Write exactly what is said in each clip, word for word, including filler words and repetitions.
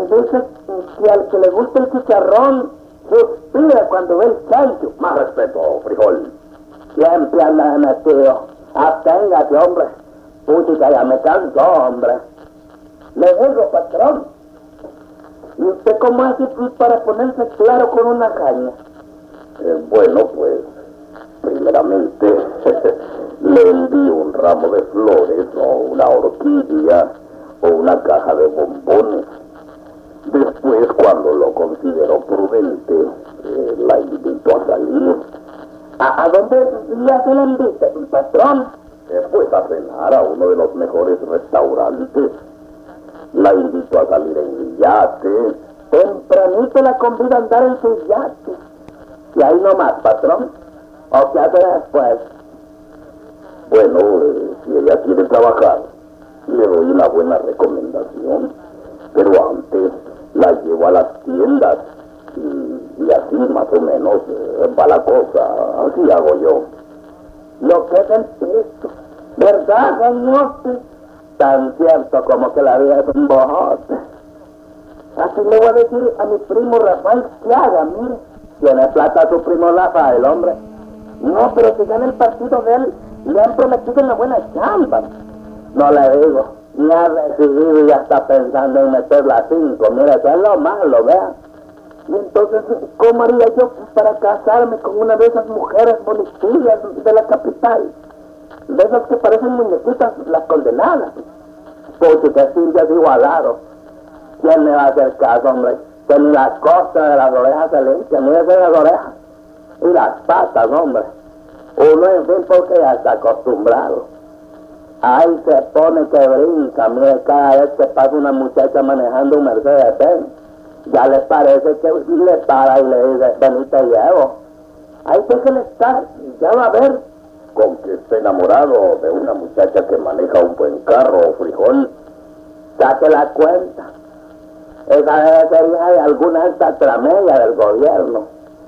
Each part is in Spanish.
dice que al que le gusta el chicharrón suspira cuando ve el chancho. Más respeto, frijol. Siempre anda metido. Aténgate, hombre. Puchica, ya me cansó, hombre. Le digo, patrón. ¿Y usted cómo hace para ponerse claro con una caña? Eh, bueno, pues, primeramente, le envío un ramo de flores, o una orquídea, o una caja de bombones. Después, cuando lo considero prudente, eh, la invito a salir. ¿A, a dónde le hace la invita, patrón? Eh, pues a cenar a uno de los mejores restaurantes. La invito a salir en mi yate. Tempranito la convida a andar en su yate. Y ahí nomás, patrón. ¿O qué hace después? Bueno, eh, si ella quiere trabajar, le doy una buena recomendación. Pero antes la llevo a las tiendas. Y, y así más o menos eh, va la cosa. Así hago yo. Lo que es el Cristo. ¿Verdad, señor? Tan cierto como que la vida es un bojote. Así le voy a decir a mi primo Rafael que haga, mire. Tiene plata su primo Rafael, hombre. No, pero si gana el partido de él, le han prometido una buena chamba. No le digo, ni ha recibido y ya está pensando en meter las cinco. Mire, eso es lo malo, vea. Y entonces, ¿cómo haría yo para casarme con una de esas mujeres bonitillas de la capital? De esas que parecen muñequitas, las condenadas. Pues que Silvia es igualado. ¿Quién le va a hacer caso, hombre? Que ni las costas de las orejas se limpian, mírese las orejas. Y las patas, hombre. Uno, en fin, porque ya está acostumbrado. Ahí se pone que brinca, mire, cada vez que pasa una muchacha manejando un Mercedes-Benz, ya le parece que le para y le dice, ven y te llevo. Ahí déjele estar, ya va a ver. Con que esté enamorado de una muchacha que maneja un buen carro, frijol. Saque la cuenta. Esa debe ser hija de alguna alta tramella del gobierno.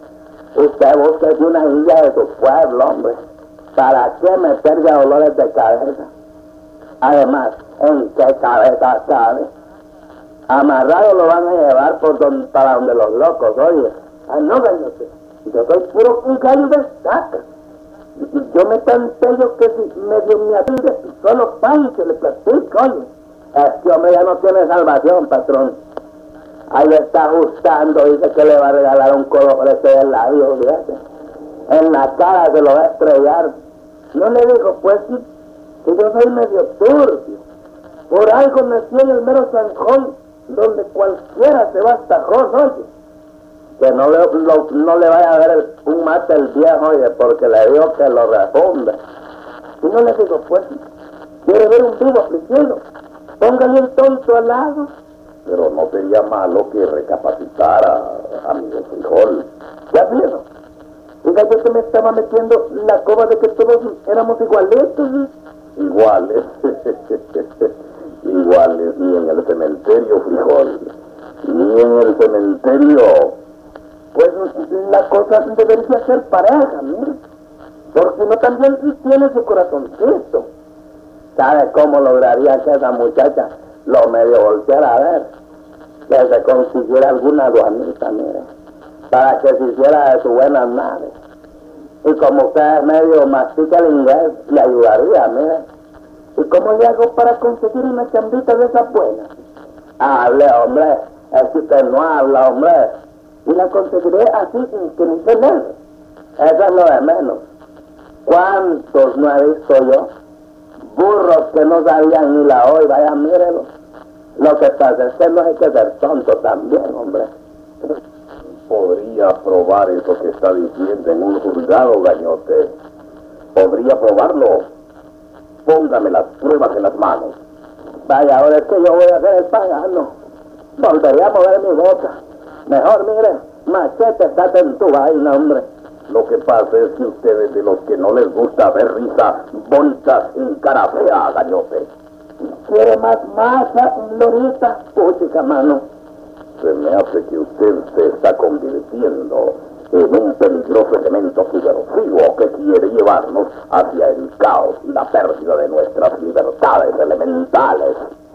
Usted busque una hija de su pueblo, hombre. ¿Para qué meterle dolores de cabeza? Además, ¿en qué cabeza cabe? Amarrado lo van a llevar por don, para donde los locos, oye. Ah, no, gañote. Yo soy puro un gallo de estaca. Yo me tantello que si medio me atiende, solo pan que le platico, oye. Este hombre ya no tiene salvación, patrón. Ahí le está ajustando, dice que le va a regalar un color ese de labio, fíjate. En la cara se lo va a estrellar. No le digo, pues, que yo soy medio turbio. Por algo nací en el mero Sanjón, donde cualquiera se va hasta Jos, oye. Que no le, lo, no le vaya a ver el, un mate el viejo, oye, porque le digo que lo refunde. Y no le digo, pues, quiere ver un vivo afligido, póngale el tonto al lado. Pero no sería malo que recapacitara, amigo frijol. Ya vieron. Diga yo que me estaba metiendo la coba de que todos éramos igualitos. Iguales. Iguales, ni en el cementerio, frijol. Ni en el cementerio. Pues la cosa debería ser pareja, mire. Porque uno también tiene su corazoncito. ¿Sabe cómo lograría que esa muchacha lo medio volteara a ver? Que se consiguiera alguna aduanita, mire, para que se hiciera de su buena madre. Y como usted es medio mastica el inglés, le ayudaría, mire. ¿Y cómo le hago para conseguir una chambita de esas buenas? Hable, hombre, es que usted no habla, hombre. Y la conseguiré así, que ni se lee. Eso es lo de menos. ¿Cuántos no he visto yo? Burros que no sabían ni la hoy, vaya, mírelo. Lo que pasa es que no hay que ser tonto también, hombre. Podría probar eso que está diciendo en un juzgado, gañote. Podría probarlo. Póngame las pruebas en las manos. Vaya, ahora es que yo voy a ser el pagano. Volvería a mover mi boca. Mejor, mire, machete, está en tu vaina, hombre. Lo que pasa es que ustedes de los que no les gusta ver risa, bonitas y cara fea, gañote. ¿Quiere más masa, Lorita? Puchica, mano. Se me hace que usted se está convirtiendo en un peligroso elemento subversivo que quiere llevarnos hacia el caos y la pérdida de nuestras libertades elementales.